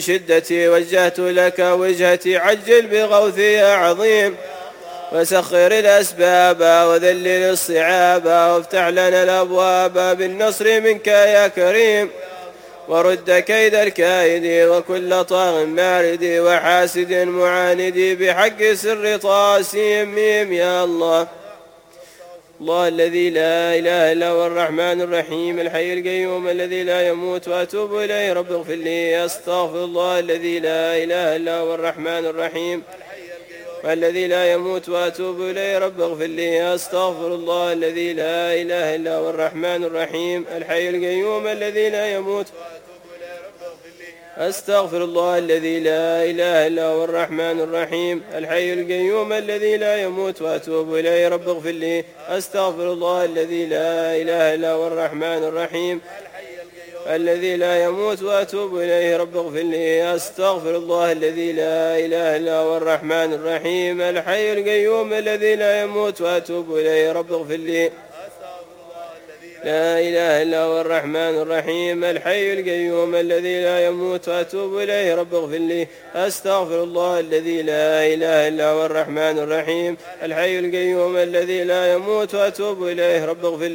شدتي وجهت لك وجهتي عجل بغوثي يا عظيم، وسخر الأسباب وذلل الصعاب وافتح لنا الأبواب بالنصر منك يا كريم، ورد كيد الكائد وكل طاغ مارد وحاسد معاند بحق سر طاسيم ميم. يا الله الله الذي لا إله إلا هو الرحمن الرحيم الحي القيوم الذي لا يموت وأتوب إليه رب اغفر لي. أستغفر الله الذي لا إله إلا هو الرحمن الرحيم والذي لا يموت وأتوب إليه رب اغفر لي. أستغفر الله الذي لا إله إلا هو الرحمن الرحيم الحي القيوم الذي لا يموت. أستغفر الله الذي لا إله إلا هو الرحمن الرحيم الحي القيوم الذي لا يموت وأتوب إليه رب اغفر لي. أستغفر الله الذي لا إله إلا هو الرحمن الرحيم الذي لا يموت وأتوب إليه رب اغفر لي. أستغفر الله الذي لا إله إلا هو الرحمن الرحيم الحي القيوم الذي لا يموت وأتوب إليه رب اغفر لي. لا إله إلا هو الرحمن الرحيم الحي القيوم الذي لا يموت وأتوب إليه رب اغفر لي. أستغفر الله الذي لا إله إلا هو الرحمن الرحيم الحي القيوم الذي لا يموت وأتوب إليه رب اغفر لي.